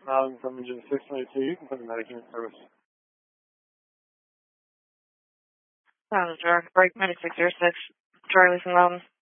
From engine 622, you can put the medic in service. Sounds direct, break medic 606, Charlie from Mountain.